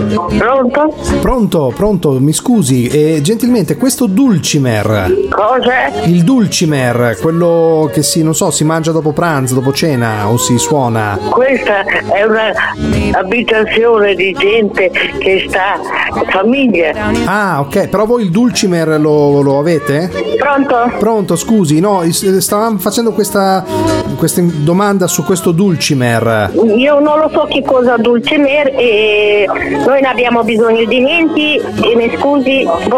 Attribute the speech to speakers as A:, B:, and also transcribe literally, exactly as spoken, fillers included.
A: Pronto?
B: Pronto, pronto, mi scusi, eh, gentilmente, questo dulcimer.
A: Cos'è?
B: Il dulcimer, quello che si, non so, si mangia dopo pranzo, dopo cena o si suona.
A: Questa è una abitazione di gente che sta, famiglia.
B: Ah, ok, però voi il dulcimer lo, lo avete?
A: Pronto?
B: Pronto, scusi, no, stavamo facendo questa, questa domanda su questo dulcimer.
A: Io non lo so che cosa dulcimer e noi ne abbiamo bisogno di niente e mi scusi,